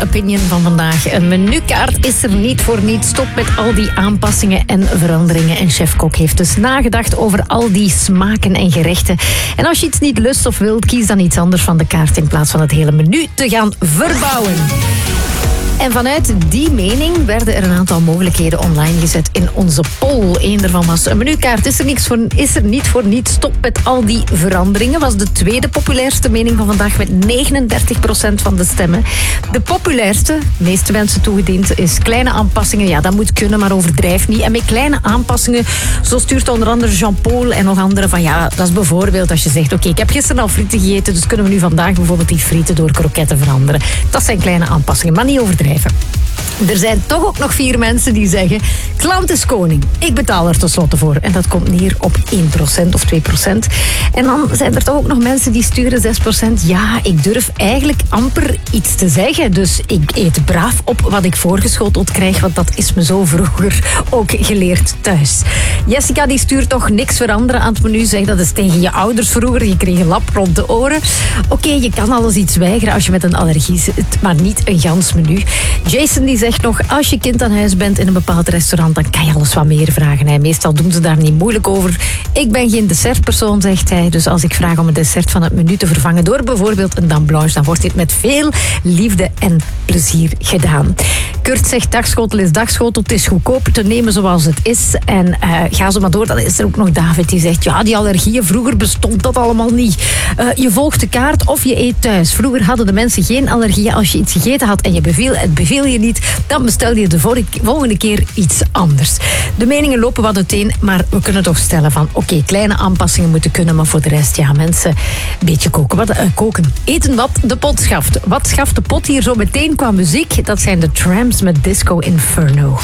opinion van vandaag. Een menukaart is er niet voor niets. Stop met al die aanpassingen en veranderingen. En chef-kok heeft dus nagedacht over al die smaken en gerechten. En als je iets niet lust of wilt, kies dan iets anders van de kaart in plaats van het hele menu te gaan verbouwen. En vanuit die mening werden er een aantal mogelijkheden online gezet in onze poll. Eén daarvan was: een menukaart is er niet voor niets. Stop met al die veranderingen. Was de tweede populairste mening van vandaag met 39% van de stemmen. De populairste, de meeste mensen toegediend, is kleine aanpassingen. Ja, dat moet kunnen, maar overdrijf niet. En met kleine aanpassingen, zo stuurt onder andere Jean-Paul en nog anderen van ja, dat is bijvoorbeeld als je zegt oké, ik heb gisteren al frieten gegeten, dus kunnen we nu vandaag bijvoorbeeld die frieten door kroketten veranderen. Dat zijn kleine aanpassingen, maar niet overdrijven. Er zijn toch ook nog 4 mensen die zeggen: klant is koning. Ik betaal er tenslotte voor. En dat komt neer op 1% of 2%. En dan zijn er toch ook nog mensen die sturen 6%. Ja, ik durf eigenlijk amper iets te zeggen. Dus ik eet braaf op wat ik voorgeschoteld krijg. Want dat is me zo vroeger ook geleerd thuis. Jessica die stuurt toch niks veranderen aan het menu. Zegt dat is tegen je ouders vroeger. Je kreeg een lap rond de oren. Oké, je kan alles iets weigeren als je met een allergie zit. Maar niet een gans menu. Jason die zegt nog: als je kind aan huis bent in een bepaald restaurant, dan kan je alles wat meer vragen. Hij. Meestal doen ze daar niet moeilijk over. Ik ben geen dessertpersoon, zegt hij. Dus als ik vraag om een dessert van het menu te vervangen door bijvoorbeeld een dame blanche, dan wordt dit met veel liefde en plezier gedaan. Kurt zegt: dagschotel is dagschotel. Het is goedkoop te nemen zoals het is. En ga zo maar door. Dan is er ook nog David die zegt: ja, die allergieën, vroeger bestond dat allemaal niet. Je volgt de kaart of je eet thuis. Vroeger hadden de mensen geen allergieën. Als je iets gegeten had en het beviel je niet, dan bestel je de volgende keer iets anders. De meningen lopen wat uiteen, maar we kunnen toch stellen van oké, kleine aanpassingen moeten kunnen, maar voor de rest, ja, mensen, een beetje koken. Eten wat de pot schaft. Wat schaft de pot hier zo meteen qua muziek? Dat zijn de Tramps met Disco Inferno.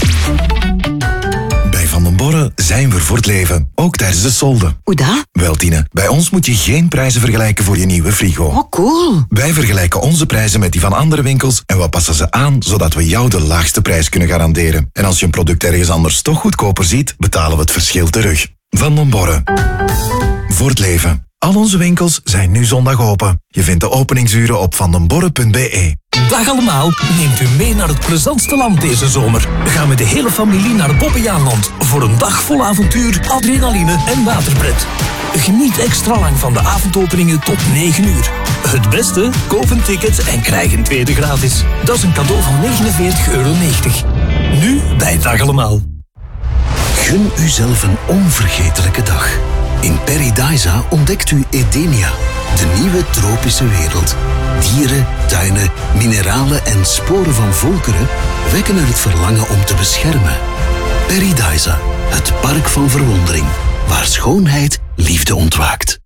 Bij Van den Borre zijn we voor het leven, ook tijdens de solden. Hoe dat? Wel, Tine, bij ons moet je geen prijzen vergelijken voor je nieuwe frigo. Oh, cool. Wij vergelijken onze prijzen met die van andere winkels en we passen ze aan, zodat we jou de laagste prijs kunnen garanderen. En als je een product ergens anders toch goedkoper ziet, betalen we het verschil terug. Van den Borre. Voor het leven. Al onze winkels zijn nu zondag open. Je vindt de openingsuren op vandenborre.be. Dag allemaal, neemt u mee naar het plezantste land deze zomer. Gaan we de hele familie naar Bobbejaanland voor een dag vol avontuur, adrenaline en waterpret. Geniet extra lang van de avondopeningen tot 9 uur. Het beste? Koop een ticket en krijg een tweede gratis. Dat is een cadeau van €49,90. Nu bij Dag allemaal. Gun uzelf een onvergetelijke dag. In Paradisa ontdekt u Edenia, de nieuwe tropische wereld. Dieren, tuinen, mineralen en sporen van volkeren wekken er het verlangen om te beschermen. Paradisa, het park van verwondering, waar schoonheid liefde ontwaakt.